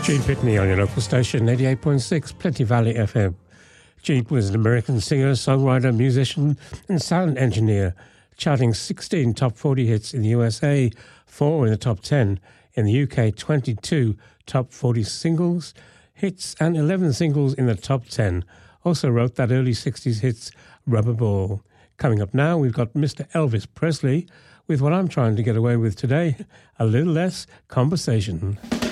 Gene Pitney on your local station, 88.6 Plenty Valley FM. Gene was an American singer, songwriter, musician and sound engineer, charting 16 top 40 hits in the USA, 4 in the top 10, in the UK 22 top 40 singles, hits and 11 singles in the top 10. Also wrote that early 60s hits Rubber Ball. Coming up now, we've got Mr. Elvis Presley with what I'm trying to get away with today, a little less conversation.